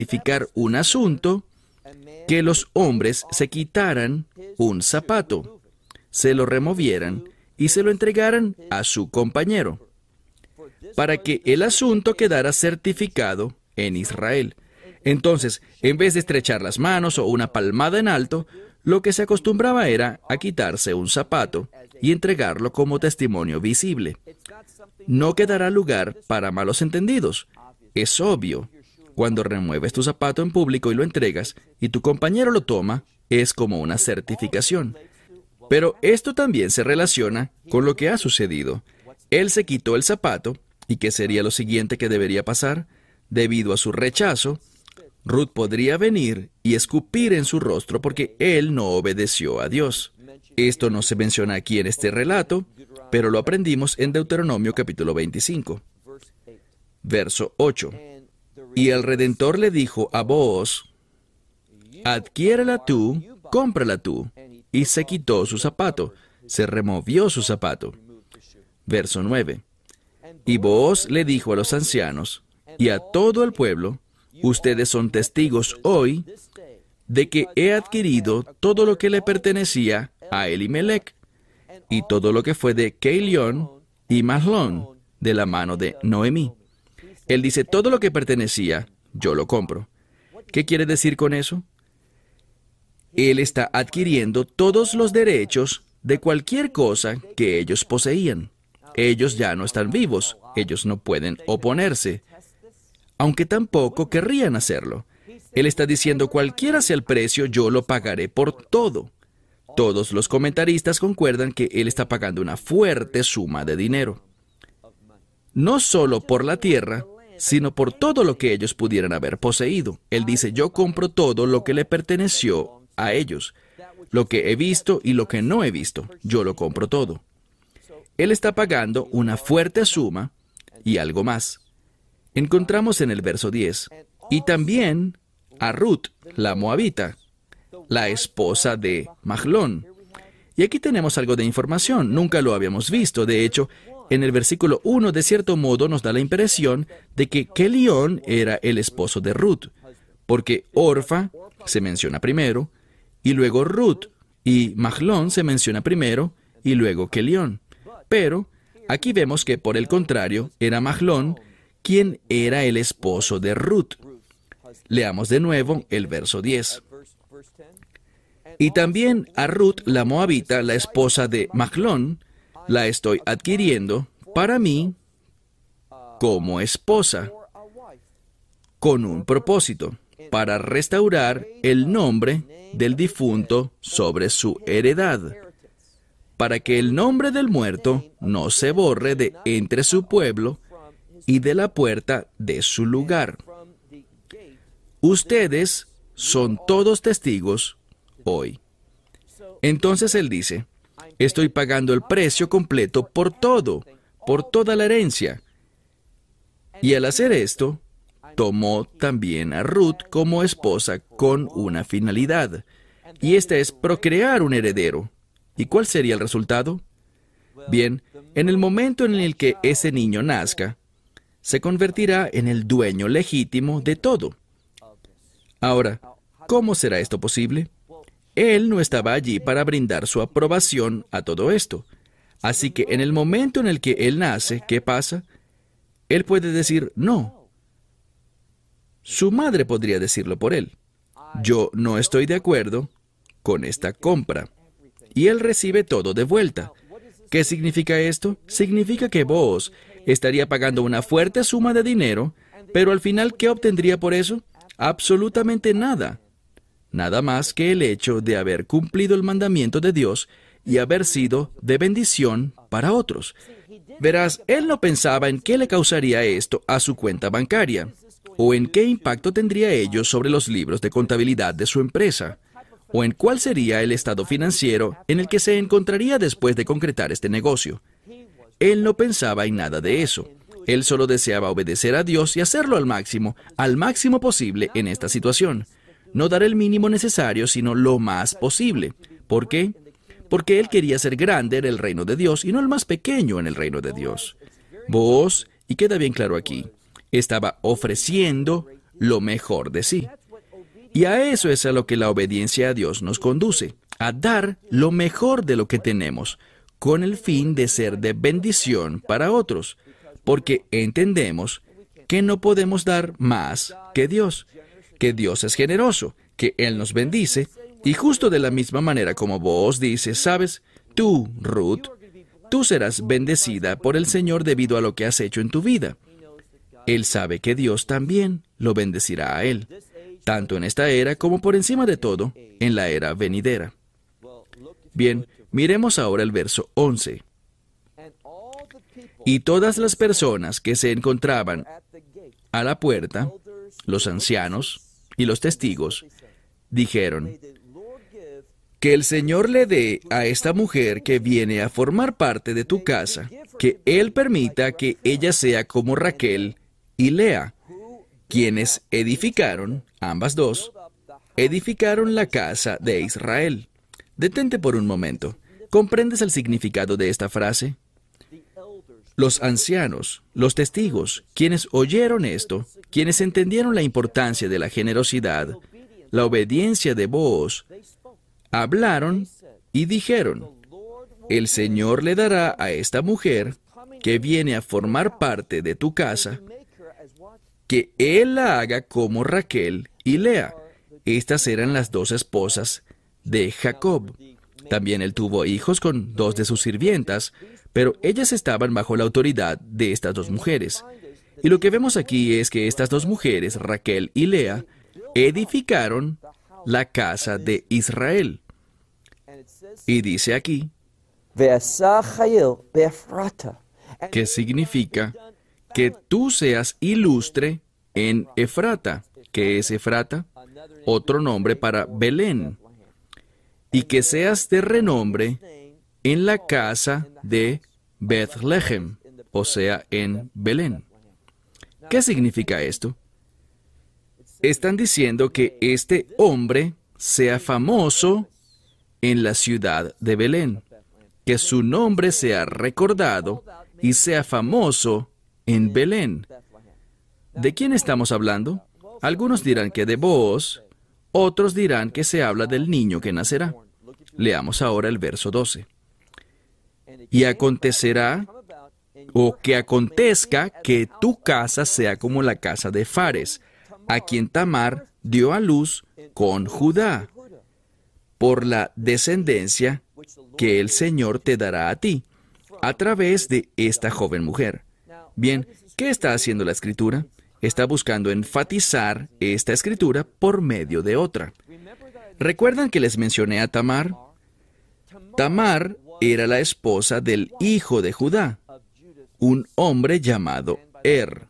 significar un asunto que los hombres se quitaran un zapato, se lo removieran y se lo entregaran a su compañero, para que el asunto quedara certificado en Israel. Entonces, en vez de estrechar las manos o una palmada en alto, lo que se acostumbraba era a quitarse un zapato y entregarlo como testimonio visible. No quedará lugar para malos entendidos. Es obvio. Cuando remueves tu zapato en público y lo entregas, y tu compañero lo toma, es como una certificación. Pero esto también se relaciona con lo que ha sucedido. Él se quitó el zapato, ¿y qué sería lo siguiente que debería pasar? Debido a su rechazo, Ruth podría venir y escupir en su rostro porque él no obedeció a Dios. Esto no se menciona aquí en este relato, pero lo aprendimos en Deuteronomio capítulo 25. Verso 8. Y el Redentor le dijo a Booz, adquiérela tú, cómprala tú. Y se quitó su zapato, se removió su zapato. Verso 9. Y Booz le dijo a los ancianos y a todo el pueblo, ustedes son testigos hoy de que he adquirido todo lo que le pertenecía a Elimelech y todo lo que fue de Keilión y Mahlón de la mano de Noemí. Él dice, todo lo que pertenecía, yo lo compro. ¿Qué quiere decir con eso? Él está adquiriendo todos los derechos de cualquier cosa que ellos poseían. Ellos ya no están vivos, ellos no pueden oponerse, aunque tampoco querrían hacerlo. Él está diciendo, cualquiera sea el precio, yo lo pagaré por todo. Todos los comentaristas concuerdan que él está pagando una fuerte suma de dinero. No solo por la tierra, sino por todo lo que ellos pudieran haber poseído. Él dice, yo compro todo lo que le perteneció a ellos, lo que he visto y lo que no he visto, yo lo compro todo. Él está pagando una fuerte suma y algo más. Encontramos en el verso 10, y también a Ruth, la moabita, la esposa de Mahlón. Y aquí tenemos algo de información, nunca lo habíamos visto. De hecho, en el versículo 1, de cierto modo, nos da la impresión de que Keilión era el esposo de Ruth, porque Orfa se menciona primero, y luego Ruth, y Mahlón se menciona primero, y luego Keilión. Pero aquí vemos que, por el contrario, era Mahlón quien era el esposo de Ruth. Leamos de nuevo el verso 10. Y también a Ruth, la moabita, la esposa de Mahlón, la estoy adquiriendo para mí como esposa, con un propósito, para restaurar el nombre del difunto sobre su heredad, para que el nombre del muerto no se borre de entre su pueblo y de la puerta de su lugar. Ustedes son todos testigos hoy. Entonces él dice, estoy pagando el precio completo por todo, por toda la herencia. Y al hacer esto, tomó también a Ruth como esposa con una finalidad, y esta es procrear un heredero. ¿Y cuál sería el resultado? Bien, en el momento en el que ese niño nazca, se convertirá en el dueño legítimo de todo. Ahora, ¿cómo será esto posible? Él no estaba allí para brindar su aprobación a todo esto. Así que en el momento en el que él nace, ¿qué pasa? Él puede decir no. Su madre podría decirlo por él. Yo no estoy de acuerdo con esta compra. Y él recibe todo de vuelta. ¿Qué significa esto? Significa que Booz estaría pagando una fuerte suma de dinero, pero al final, ¿qué obtendría por eso? Absolutamente nada. Nada más que el hecho de haber cumplido el mandamiento de Dios y haber sido de bendición para otros. Verás, él no pensaba en qué le causaría esto a su cuenta bancaria, o en qué impacto tendría ello sobre los libros de contabilidad de su empresa, o en cuál sería el estado financiero en el que se encontraría después de concretar este negocio. Él no pensaba en nada de eso. Él solo deseaba obedecer a Dios y hacerlo al máximo posible en esta situación. No dar el mínimo necesario, sino lo más posible. ¿Por qué? Porque él quería ser grande en el reino de Dios y no el más pequeño en el reino de Dios. Booz, y queda bien claro aquí, estaba ofreciendo lo mejor de sí. Y a eso es a lo que la obediencia a Dios nos conduce, a dar lo mejor de lo que tenemos, con el fin de ser de bendición para otros, porque entendemos que no podemos dar más que Dios es generoso, que Él nos bendice, y justo de la misma manera como vos dices, sabes, tú, Ruth, tú serás bendecida por el Señor debido a lo que has hecho en tu vida. Él sabe que Dios también lo bendecirá a él, tanto en esta era como por encima de todo, en la era venidera. Bien, miremos ahora el verso 11. Y todas las personas que se encontraban a la puerta, los ancianos y los testigos, dijeron, que el Señor le dé a esta mujer que viene a formar parte de tu casa, que Él permita que ella sea como Raquel y Lea, quienes edificaron, ambas dos, edificaron la casa de Israel. Detente por un momento. ¿Comprendes el significado de esta frase? Los ancianos, los testigos, quienes oyeron esto, quienes entendieron la importancia de la generosidad, la obediencia de Booz, hablaron y dijeron, el Señor le dará a esta mujer que viene a formar parte de tu casa, que Él la haga como Raquel y Lea. Estas eran las dos esposas de Jacob. También él tuvo hijos con dos de sus sirvientas, pero ellas estaban bajo la autoridad de estas dos mujeres. Y lo que vemos aquí es que estas dos mujeres, Raquel y Lea, edificaron la casa de Israel. Y dice aquí, que significa que tú seas ilustre en Efrata. ¿Qué es Efrata? Otro nombre para Belén. Y que seas de renombre en la casa de Bethlehem, o sea, en Belén. ¿Qué significa esto? Están diciendo que este hombre sea famoso en la ciudad de Belén, que su nombre sea recordado y sea famoso en Belén. ¿De quién estamos hablando? Algunos dirán que de Booz, otros dirán que se habla del niño que nacerá. Leamos ahora el verso 12. Y acontecerá, o que acontezca, que tu casa sea como la casa de Fares, a quien Tamar dio a luz con Judá, por la descendencia que el Señor te dará a ti, a través de esta joven mujer. Bien, ¿qué está haciendo la Escritura? Está buscando enfatizar esta Escritura por medio de otra. ¿Recuerdan que les mencioné a Tamar? Tamar era la esposa del hijo de Judá, un hombre llamado Er.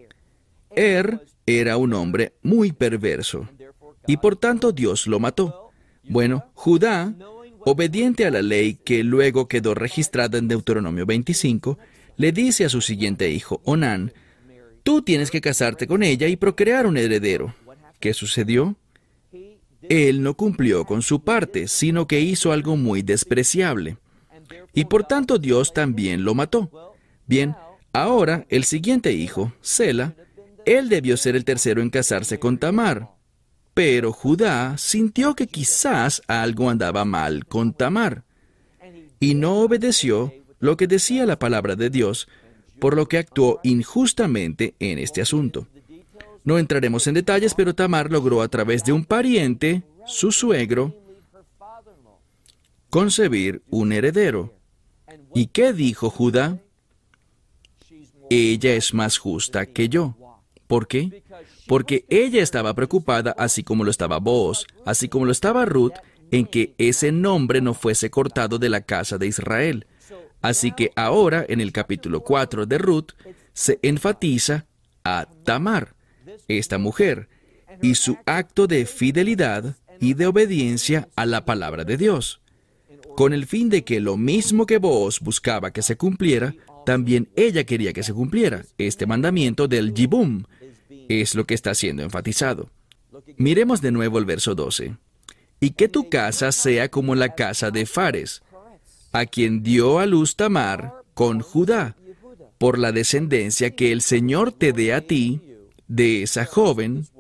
Er era un hombre muy perverso, y por tanto Dios lo mató. Bueno, Judá, obediente a la ley que luego quedó registrada en Deuteronomio 25, le dice a su siguiente hijo, Onán, tú tienes que casarte con ella y procrear un heredero. ¿Qué sucedió? Él no cumplió con su parte, sino que hizo algo muy despreciable. Y por tanto Dios también lo mató. Bien, ahora el siguiente hijo, Sela, él debió ser el tercero en casarse con Tamar. Pero Judá sintió que quizás algo andaba mal con Tamar, y no obedeció lo que decía la palabra de Dios, por lo que actuó injustamente en este asunto. No entraremos en detalles, pero Tamar logró a través de un pariente, su suegro, concebir un heredero. ¿Y qué dijo Judá? Ella es más justa que yo. ¿Por qué? Porque ella estaba preocupada, así como lo estaba Booz, así como lo estaba Ruth, en que ese nombre no fuese cortado de la casa de Israel. Así que ahora, en el capítulo 4 de Ruth, se enfatiza a Tamar, esta mujer, y su acto de fidelidad y de obediencia a la palabra de Dios, con el fin de que lo mismo que Booz buscaba que se cumpliera, también ella quería que se cumpliera. Este mandamiento del Yibum es lo que está siendo enfatizado. Miremos de nuevo el verso 12. Y que tu casa sea como la casa de Fares, a quien dio a luz Tamar con Judá, por la descendencia que el Señor te dé a ti de esa joven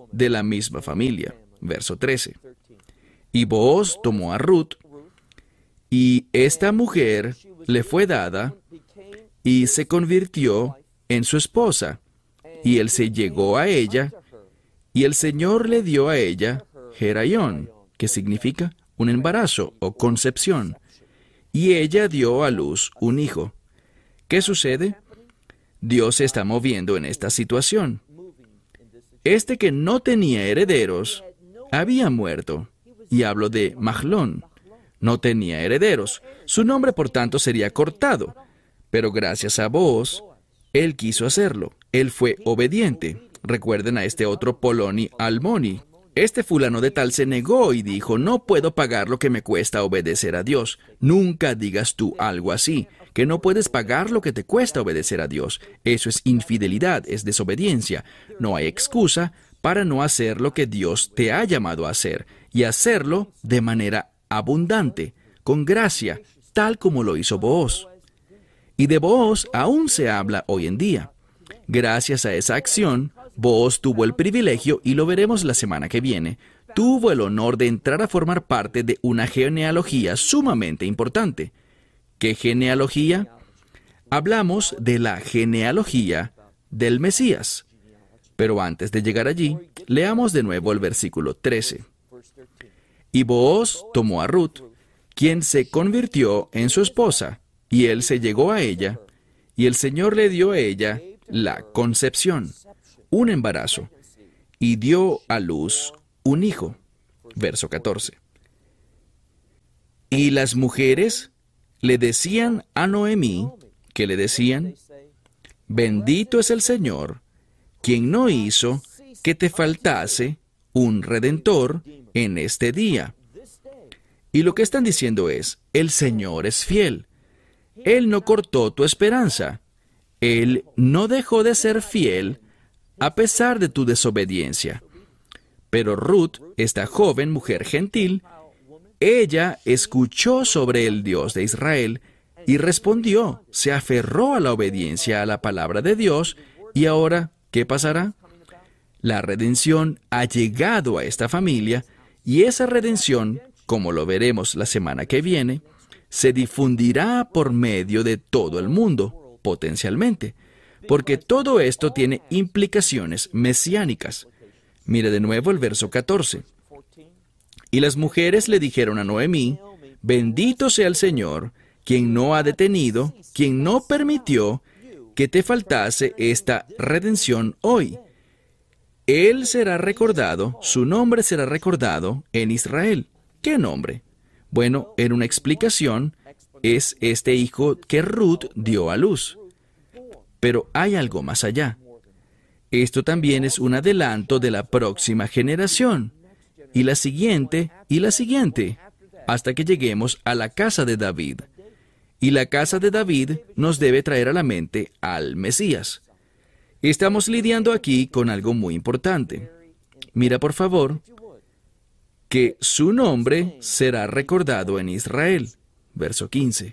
de la misma familia. Verso 13. Y Booz tomó a Ruth, y esta mujer le fue dada, y se convirtió en su esposa, y él se llegó a ella, y el Señor le dio a ella Gerayón, que significa un embarazo o concepción, y ella dio a luz un hijo. ¿Qué sucede? Dios se está moviendo en esta situación. Este que no tenía herederos había muerto, y hablo de Mahlón. No tenía herederos. Su nombre, por tanto, sería cortado. Pero gracias a Booz, él quiso hacerlo. Él fue obediente. Recuerden a este otro Poloni Almoni. Este fulano de tal se negó y dijo, no puedo pagar lo que me cuesta obedecer a Dios. Nunca digas tú algo así, que no puedes pagar lo que te cuesta obedecer a Dios. Eso es infidelidad, es desobediencia. No hay excusa para no hacer lo que Dios te ha llamado a hacer, y hacerlo de manera abundante, con gracia, tal como lo hizo Booz. Y de Booz aún se habla hoy en día. Gracias a esa acción, Booz tuvo el privilegio, y lo veremos la semana que viene, tuvo el honor de entrar a formar parte de una genealogía sumamente importante. ¿Qué genealogía? Hablamos de la genealogía del Mesías. Pero antes de llegar allí, leamos de nuevo el versículo 13. Y Booz tomó a Ruth, quien se convirtió en su esposa, y él se llegó a ella, y el Señor le dio a ella la concepción, un embarazo, y dio a luz un hijo. Verso 14. Y las mujeres le decían a Noemí, que le decían, bendito es el Señor, quien no hizo que te faltase un redentor en este día. Y lo que están diciendo es, el Señor es fiel. Él no cortó tu esperanza. Él no dejó de ser fiel a pesar de tu desobediencia. Pero Ruth, esta joven mujer gentil, ella escuchó sobre el Dios de Israel y respondió, se aferró a la obediencia a la palabra de Dios, y ahora, ¿qué pasará? La redención ha llegado a esta familia, y esa redención, como lo veremos la semana que viene, se difundirá por medio de todo el mundo, potencialmente, porque todo esto tiene implicaciones mesiánicas. Mire de nuevo el verso 14. Y las mujeres le dijeron a Noemí, bendito sea el Señor, quien no ha detenido, quien no permitió que te faltase esta redención hoy. Él será recordado, su nombre será recordado en Israel. ¿Qué nombre? Bueno, en una explicación, es este hijo que Ruth dio a luz. Pero hay algo más allá. Esto también es un adelanto de la próxima generación, y la siguiente, hasta que lleguemos a la casa de David. Y la casa de David nos debe traer a la mente al Mesías. Estamos lidiando aquí con algo muy importante. Mira, por favor, que su nombre será recordado en Israel. Verso 15.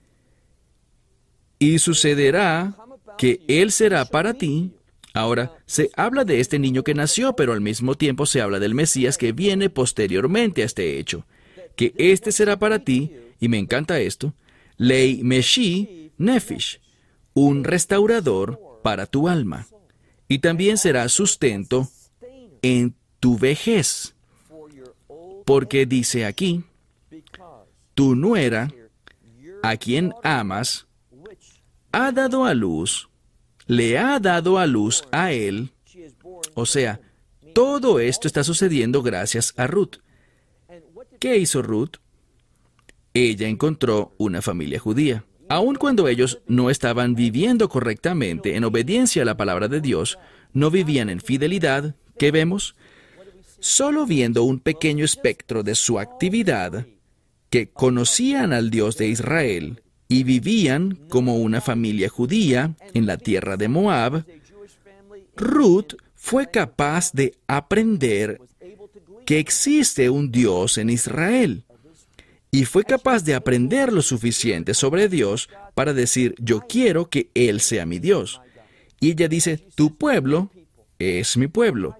Y sucederá que él será para ti. Ahora, se habla de este niño que nació, pero al mismo tiempo se habla del Mesías que viene posteriormente a este hecho. Que este será para ti, y me encanta esto, Lei Meshi Nefish, un restaurador para tu alma. Y también será sustento en tu vejez. Porque dice aquí, tu nuera, a quien amas, ha dado a luz, le ha dado a luz a él. O sea, todo esto está sucediendo gracias a Ruth. ¿Qué hizo Ruth? Ella encontró una familia judía. Aun cuando ellos no estaban viviendo correctamente en obediencia a la palabra de Dios, no vivían en fidelidad, ¿qué vemos? Solo viendo un pequeño espectro de su actividad, que conocían al Dios de Israel y vivían como una familia judía en la tierra de Moab, Ruth fue capaz de aprender que existe un Dios en Israel. Y fue capaz de aprender lo suficiente sobre Dios para decir, yo quiero que Él sea mi Dios. Y ella dice, tu pueblo es mi pueblo,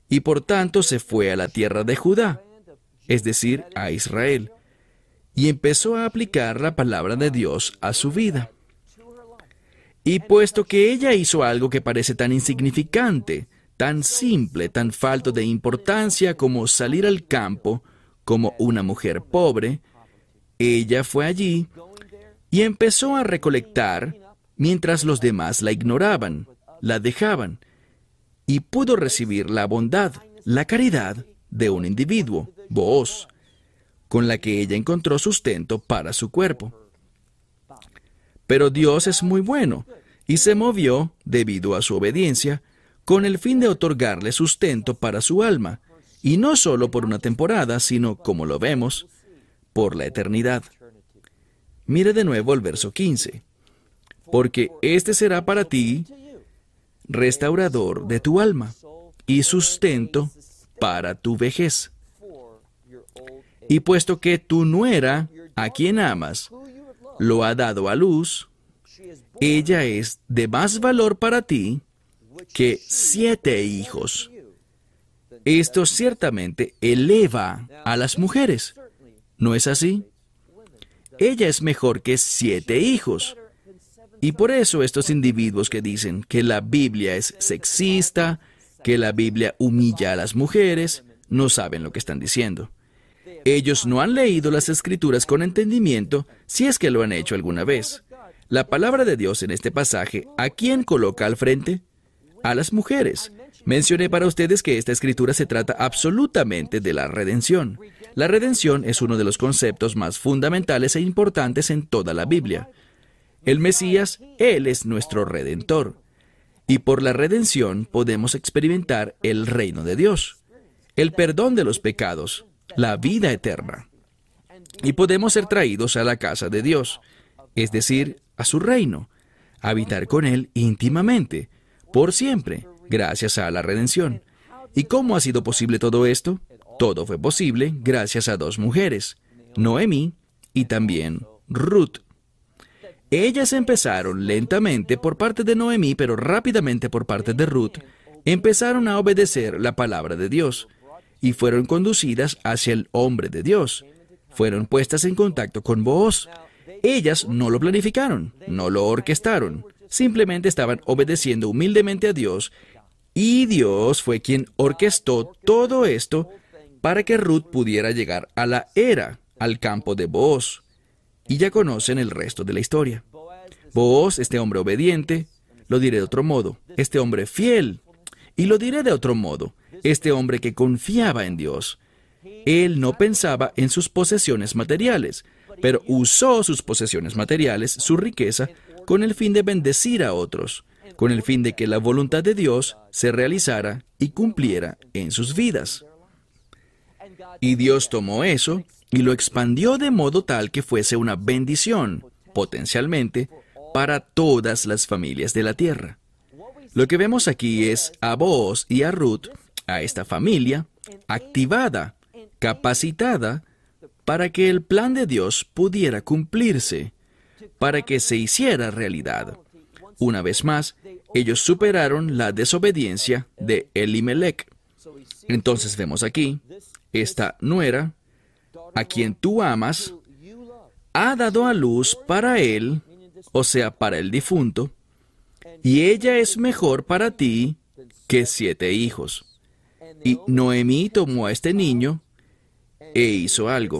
y por tanto se fue a la tierra de Judá, es decir, a Israel, y empezó a aplicar la palabra de Dios a su vida. Y puesto que ella hizo algo que parece tan insignificante, tan simple, tan falto de importancia como salir al campo como una mujer pobre, ella fue allí y empezó a recolectar mientras los demás la ignoraban, la dejaban, y pudo recibir la bondad, la caridad de un individuo, Booz, con la que ella encontró sustento para su cuerpo. Pero Dios es muy bueno y se movió, debido a su obediencia, con el fin de otorgarle sustento para su alma, y no solo por una temporada, sino, como lo vemos, por la eternidad. Mire de nuevo el verso 15. Porque este será para ti restaurador de tu alma y sustento para tu vejez. Y puesto que tu nuera, a quien amas, lo ha dado a luz, ella es de más valor para ti que 7 hijos. Esto ciertamente eleva a las mujeres, ¿no es así? Ella es mejor que 7 hijos. Y por eso estos individuos que dicen que la Biblia es sexista, que la Biblia humilla a las mujeres, no saben lo que están diciendo. Ellos no han leído las Escrituras con entendimiento, si es que lo han hecho alguna vez. La palabra de Dios en este pasaje, ¿a quién coloca al frente? A las mujeres. Mencioné para ustedes que esta escritura se trata absolutamente de la redención. La redención es uno de los conceptos más fundamentales e importantes en toda la Biblia. El Mesías, Él es nuestro Redentor. Y por la redención podemos experimentar el reino de Dios, el perdón de los pecados, la vida eterna. Y podemos ser traídos a la casa de Dios, es decir, a su reino, habitar con Él íntimamente, por siempre, gracias a la redención. ¿Y cómo ha sido posible todo esto? Todo fue posible gracias a 2 mujeres, Noemí y también Ruth. Ellas empezaron lentamente por parte de Noemí, pero rápidamente por parte de Ruth, empezaron a obedecer la palabra de Dios y fueron conducidas hacia el hombre de Dios. Fueron puestas en contacto con Booz. Ellas no lo planificaron, no lo orquestaron, simplemente estaban obedeciendo humildemente a Dios, y Dios fue quien orquestó todo esto para que Ruth pudiera llegar a la era, al campo de Booz. Y ya conocen el resto de la historia. Booz, este hombre obediente, lo diré de otro modo, este hombre fiel, y lo diré de otro modo, este hombre que confiaba en Dios. Él no pensaba en sus posesiones materiales, pero usó sus posesiones materiales, su riqueza, con el fin de bendecir a otros, con el fin de que la voluntad de Dios se realizara y cumpliera en sus vidas. Y Dios tomó eso y lo expandió de modo tal que fuese una bendición, potencialmente, para todas las familias de la tierra. Lo que vemos aquí es a Booz y a Ruth, a esta familia, activada, capacitada, para que el plan de Dios pudiera cumplirse, para que se hiciera realidad. Una vez más, ellos superaron la desobediencia de Elimelech. Entonces vemos aquí, esta nuera, a quien tú amas, ha dado a luz para él, o sea, para el difunto, y ella es mejor para ti que 7 hijos. Y Noemí tomó a este niño e hizo algo.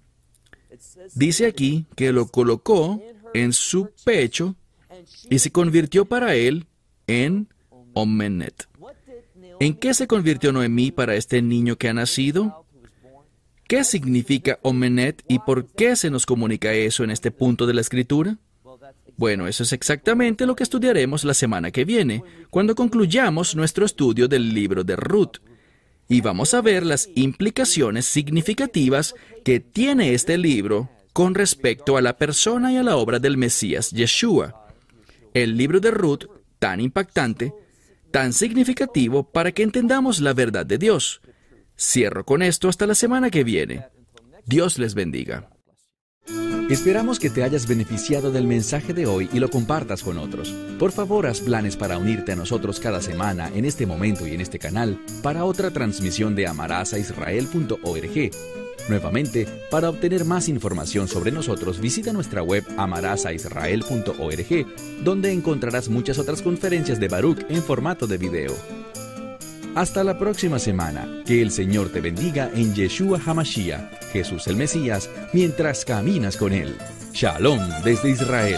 Dice aquí que lo colocó en su pecho y se convirtió para él en Omenet. ¿En qué se convirtió Noemí para este niño que ha nacido? ¿Qué significa Omenet y por qué se nos comunica eso en este punto de la Escritura? Bueno, eso es exactamente lo que estudiaremos la semana que viene, cuando concluyamos nuestro estudio del libro de Ruth. Y vamos a ver las implicaciones significativas que tiene este libro con respecto a la persona y a la obra del Mesías Yeshua. El libro de Ruth, tan impactante, tan significativo para que entendamos la verdad de Dios. Cierro con esto hasta la semana que viene. Dios les bendiga. Esperamos que te hayas beneficiado del mensaje de hoy y lo compartas con otros. Por favor, haz planes para unirte a nosotros cada semana en este momento y en este canal para otra transmisión de amarazaisrael.org. Nuevamente, para obtener más información sobre nosotros, visita nuestra web amarazaisrael.org, donde encontrarás muchas otras conferencias de Baruch en formato de video. Hasta la próxima semana. Que el Señor te bendiga en Yeshua HaMashiach, Jesús el Mesías, mientras caminas con Él. Shalom desde Israel.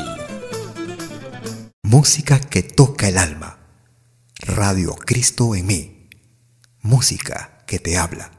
Música que toca el alma. Radio Cristo en mí. Música que te habla.